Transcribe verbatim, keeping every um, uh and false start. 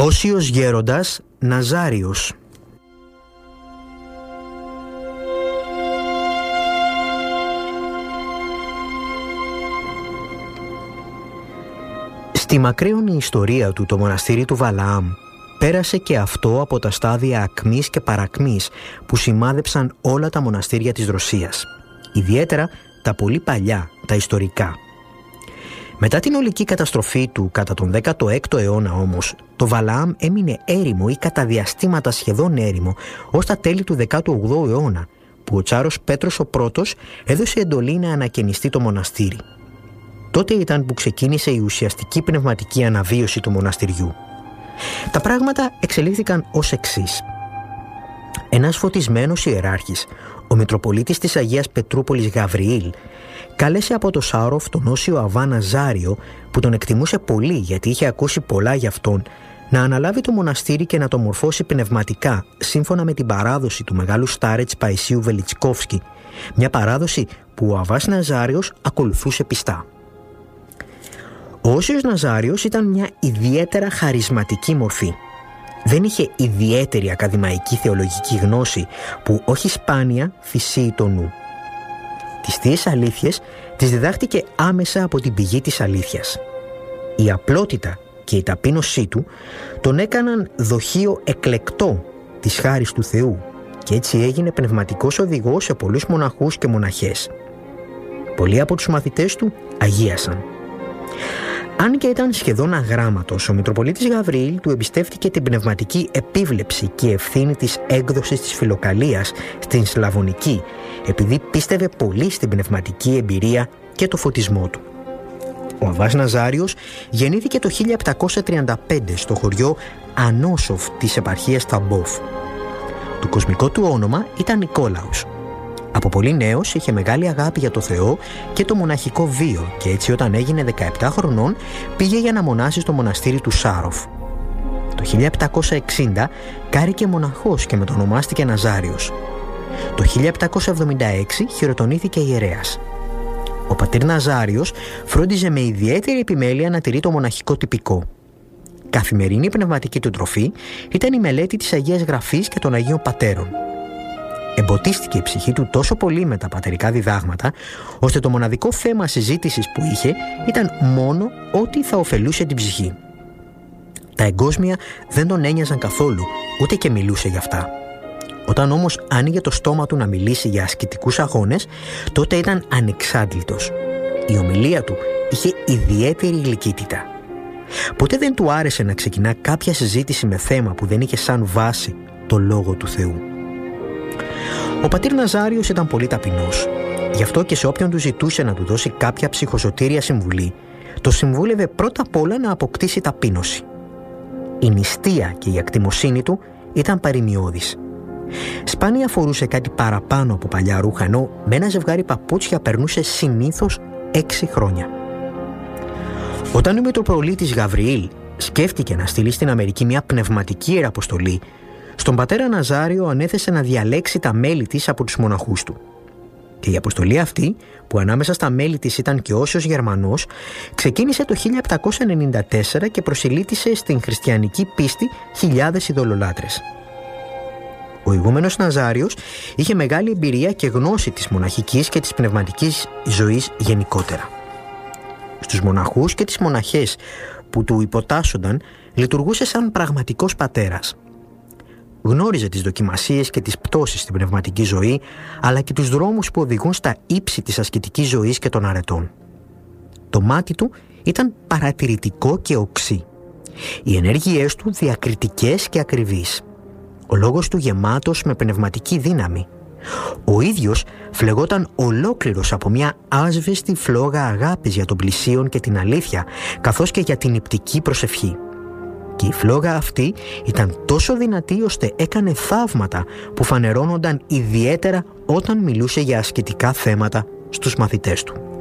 Όσιος γέροντας Ναζάριος. Στη μακραίωνη ιστορία του το μοναστήρι του Βαλαάμ πέρασε και αυτό από τα στάδια ακμής και παρακμής που σημάδεψαν όλα τα μοναστήρια της Ρωσίας, ιδιαίτερα τα πολύ παλιά, τα ιστορικά. Μετά την ολική καταστροφή του κατά τον δέκατο έκτο αιώνα όμως, το Βαλαάμ έμεινε έρημο ή κατά διαστήματα σχεδόν έρημο ως τα τέλη του δέκατου όγδοου αιώνα, που ο Τσάρος Πέτρος ο Πρώτος έδωσε εντολή να ανακαινιστεί το μοναστήρι. Τότε ήταν που ξεκίνησε η ουσιαστική πνευματική αναβίωση του μοναστηριού. Τα πράγματα εξελίχθηκαν ως εξής. Ένας φωτισμένος ιεράρχης, ο Μητροπολίτης της Αγίας Πετρούπολης Γαβριήλ, κάλεσε από το Σάροφ τον Όσιο Αββά Ναζάριο, που τον εκτιμούσε πολύ γιατί είχε ακούσει πολλά γι' αυτόν, να αναλάβει το μοναστήρι και να το μορφώσει πνευματικά, σύμφωνα με την παράδοση του μεγάλου στάρετς Παϊσίου Βελιτσκόφσκι, μια παράδοση που ο Αββάς Ναζάριος ακολουθούσε πιστά. Ο Όσιος Ναζάριος ήταν μια ιδιαίτερα χαρισματική μορφή. Δεν είχε ιδιαίτερη ακαδημαϊκή θεολογική γνώση που όχι σπάνια φυσεί το νου. Τις θείες αλήθειες τις διδάχτηκε άμεσα από την πηγή της αλήθειας. Η απλότητα και η ταπείνωσή του τον έκαναν δοχείο εκλεκτό της χάρης του Θεού και έτσι έγινε πνευματικός οδηγός σε πολλούς μοναχούς και μοναχές. Πολλοί από τους μαθητές του αγίασαν. Αν και ήταν σχεδόν αγράμματος, ο Μητροπολίτης Γαβριήλ του εμπιστεύτηκε την πνευματική επίβλεψη και ευθύνη της έκδοσης της Φιλοκαλίας στην Σλαβωνική, επειδή πίστευε πολύ στην πνευματική εμπειρία και το φωτισμό του. Ο Αββάς Ναζάριος γεννήθηκε το χίλια επτακόσια τριάντα πέντε στο χωριό Ανόσοφ της επαρχίας Ταμπόφ. Το κοσμικό του όνομα ήταν Νικόλαος. Από πολύ νέος είχε μεγάλη αγάπη για το Θεό και το μοναχικό βίο και έτσι όταν έγινε δεκαεπτά χρονών πήγε για να μονάσει στο μοναστήρι του Σάροφ. Το χίλια επτακόσια εξήντα κάρηκε μοναχός και μετονομάστηκε Ναζάριος. Το χίλια επτακόσια εβδομήντα έξι χειροτονήθηκε ιερέας. Ο πατήρ Ναζάριος φρόντιζε με ιδιαίτερη επιμέλεια να τηρεί το μοναχικό τυπικό. Καθημερινή πνευματική του τροφή ήταν η μελέτη της Αγίας Γραφής και των Αγίων Πατέρων. Εμποτίστηκε η ψυχή του τόσο πολύ με τα πατερικά διδάγματα, ώστε το μοναδικό θέμα συζήτησης που είχε ήταν μόνο ότι θα ωφελούσε την ψυχή. Τα εγκόσμια δεν τον ένοιαζαν καθόλου, ούτε και μιλούσε γι' αυτά. Όταν όμως άνοιγε το στόμα του να μιλήσει για ασκητικούς αγώνες, τότε ήταν ανεξάντλητος. Η ομιλία του είχε ιδιαίτερη γλυκύτητα. Ποτέ δεν του άρεσε να ξεκινά κάποια συζήτηση με θέμα που δεν είχε σαν βάση το Λόγο του Θεού. Ο πατήρ Ναζάριος ήταν πολύ ταπεινός. Γι' αυτό και σε όποιον του ζητούσε να του δώσει κάποια ψυχοσωτήρια συμβουλή, το συμβούλευε πρώτα απ' όλα να αποκτήσει ταπείνωση. Η νηστεία και η ακτιμοσύνη του ήταν παροιμιώδης. Σπάνια φορούσε κάτι παραπάνω από παλιά ρούχα, ενώ με ένα ζευγάρι παπούτσια περνούσε συνήθως έξι χρόνια. Όταν ο Μητροπολίτης Γαβριήλ σκέφτηκε να στείλει στην Αμερική μια πνευματική ιεραποστολή, στον πατέρα Ναζάριο ανέθεσε να διαλέξει τα μέλη της από τους μοναχούς του. Και η αποστολή αυτή, που ανάμεσα στα μέλη της ήταν και Όσιος Γερμανός, ξεκίνησε το χίλια επτακόσια ενενήντα τέσσερα και προσελήτησε στην χριστιανική πίστη χιλιάδες ειδωλολάτρες. Ο ηγούμενος Ναζάριος είχε μεγάλη εμπειρία και γνώση της μοναχικής και της πνευματικής ζωής γενικότερα. Στους μοναχούς και τις μοναχές που του υποτάσσονταν λειτουργούσε σαν πραγματικός πατέρας. Γνώριζε τις δοκιμασίες και τις πτώσεις στην πνευματική ζωή, αλλά και τους δρόμους που οδηγούν στα ύψη της ασκητικής ζωής και των αρετών. Το μάτι του ήταν παρατηρητικό και οξύ. Οι ενέργειές του διακριτικές και ακριβείς. Ο λόγος του γεμάτος με πνευματική δύναμη. Ο ίδιος φλεγόταν ολόκληρος από μια άσβεστη φλόγα αγάπης για τον πλησίον και την αλήθεια, καθώς και για την υπτική προσευχή. Και η φλόγα αυτή ήταν τόσο δυνατή ώστε έκανε θαύματα που φανερώνονταν ιδιαίτερα όταν μιλούσε για ασκητικά θέματα στους μαθητές του.